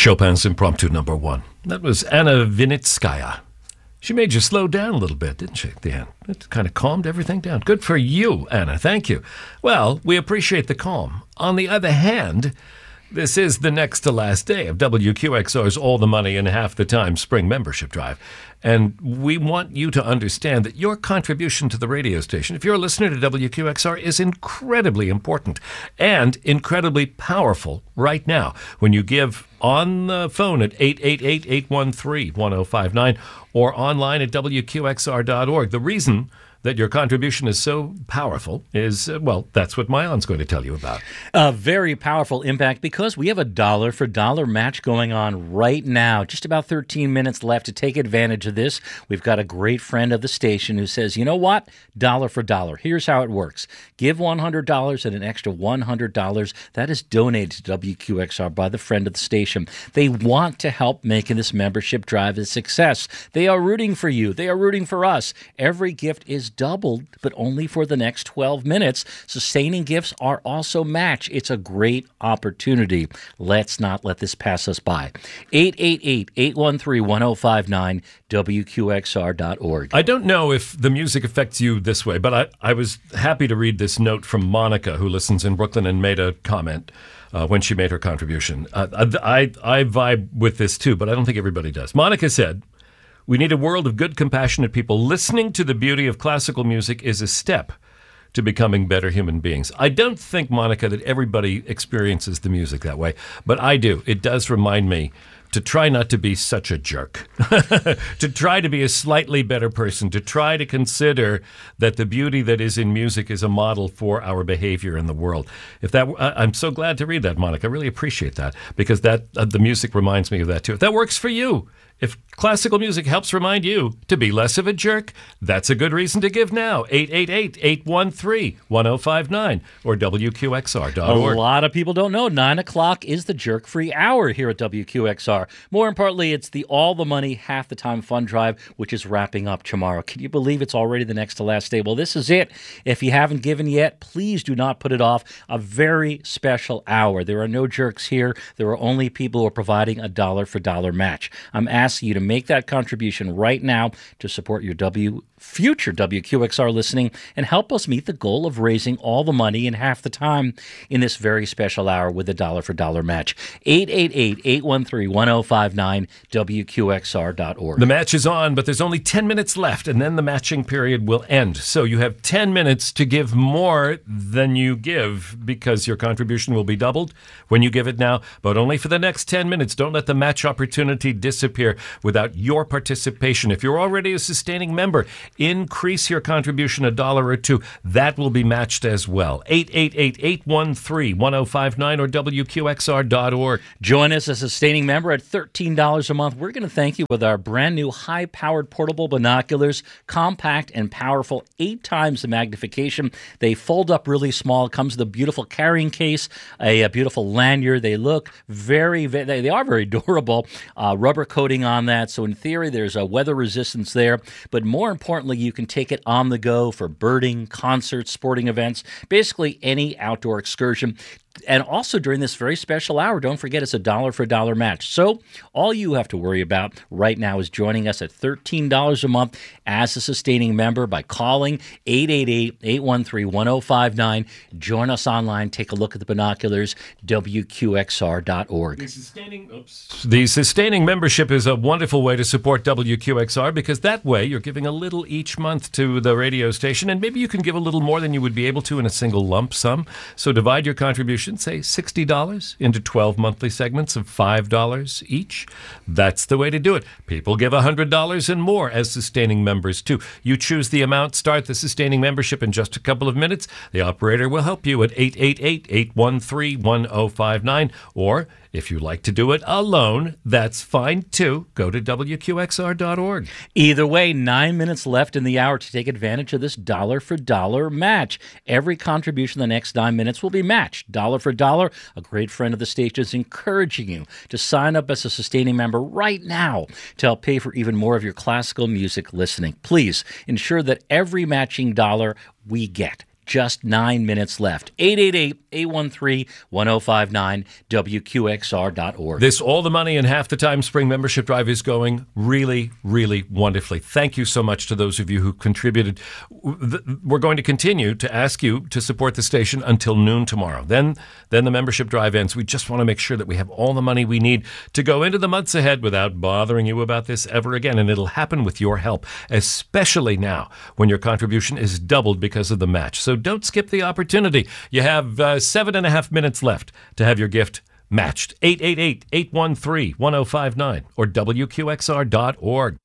Chopin's Impromptu number 1. That was Anna Vinitskaya. She made you slow down a little bit, didn't she, at the end? It kind of calmed everything down. Good for you, Anna. Thank you. Well, we appreciate the calm. On the other hand, this is the next to last day of WQXR's All the Money in Half the Time Spring Membership Drive. And we want you to understand that your contribution to the radio station, if you're a listener to WQXR, is incredibly important and incredibly powerful right now. When you give on the phone at 888-813-1059 or online at WQXR.org. The reason that your contribution is so powerful is, well, that's what Maayan's going to tell you about. A very powerful impact because we have a dollar for dollar match going on right now. Just about 13 minutes left to take advantage of this. We've got a great friend of the station who says, you know what? Dollar for dollar. Here's how it works. Give $100 and an extra $100. That is donated to WQXR by the friend of the station. They want to help making this membership drive a success. They are rooting for you. They are rooting for us. Every gift is doubled, but only for the next 12 minutes. Sustaining gifts are also matched. It's a great opportunity. Let's not let this pass us by. 888-813-1059, WQXR.org. I don't know if the music affects you this way, but I was happy to read this note from Monica, who listens in Brooklyn and made a comment when she made her contribution. I vibe with this too, but I don't think everybody does. Monica said, "We need a world of good, compassionate people. Listening to the beauty of classical music is a step to becoming better human beings." I don't think, Monica, that everybody experiences the music that way, but I do. It does remind me to try not to be such a jerk, to try to be a slightly better person, to try to consider that the beauty that is in music is a model for our behavior in the world. I'm so glad to read that, Monica. I really appreciate that, because that the music reminds me of that too. If that works for you, if classical music helps remind you to be less of a jerk, that's a good reason to give now. 888-813-1059 or WQXR.org. A lot of people don't know 9 o'clock is the jerk-free hour here at WQXR. More importantly, it's the All the Money Half the Time Fund Drive, which is wrapping up tomorrow. Can you believe it's already the next to last day? Well, this is it. If you haven't given yet, please do not put it off. A very special hour. There are no jerks here. There are only people who are providing a dollar-for-dollar match. I'm asking you to make that contribution right now to support your future WQXR listening and help us meet the goal of raising all the money in half the time in this very special hour with a dollar-for-dollar match. 888-813-1059, WQXR.org. The match is on, but there's only 10 minutes left, and then the matching period will end. So you have 10 minutes to give more than you give, because your contribution will be doubled when you give it now, but only for the next 10 minutes. Don't let the match opportunity disappear without your participation. If you're already a sustaining member, increase your contribution $1 or $2. That will be matched as well. 888-813-1059 or WQXR.org. Join us as a sustaining member at $13 a month. We're going to thank you with our brand new high-powered portable binoculars, compact and powerful, 8 times the magnification. They fold up really small. It comes with a beautiful carrying case, a beautiful lanyard. They look they are very durable. Rubber coating on that. So in theory, there's a weather resistance there. But more importantly, you can take it on the go for birding, concerts, sporting events, basically any outdoor excursion. And also during this very special hour, don't forget it's a dollar-for-dollar match. So all you have to worry about right now is joining us at $13 a month as a sustaining member by calling 888-813-1059. Join us online. Take a look at the binoculars, WQXR.org. The sustaining membership is a wonderful way to support WQXR, because that way you're giving a little each month to the radio station, and maybe you can give a little more than you would be able to in a single lump sum. So divide your contribution, say $60, into 12 monthly segments of $5 each. That's the way to do it. People give $100 and more as sustaining members too. You choose the amount, start the sustaining membership in just a couple of minutes. The operator will help you at 888-813-1059, or if you like to do it alone, that's fine too. Go to WQXR.org. Either way, 9 minutes left in the hour to take advantage of this dollar-for-dollar match. Every contribution in the next 9 minutes will be matched. Dollar for dollar. A great friend of the station is encouraging you to sign up as a sustaining member right now to help pay for even more of your classical music listening. Please ensure that every matching dollar we get Just 9 minutes left. 888-813-1059, WQXR.org. This All the Money in Half the Time Spring membership drive is going really, really wonderfully. Thank you so much to those of you who contributed. We're going to continue to ask you to support the station until noon tomorrow. Then the membership drive ends. We just want to make sure that we have all the money we need to go into the months ahead without bothering you about this ever again. And it'll happen with your help, especially now when your contribution is doubled because of the match. So don't skip the opportunity. You have 7.5 minutes left to have your gift matched. 888-813-1059 or WQXR.org.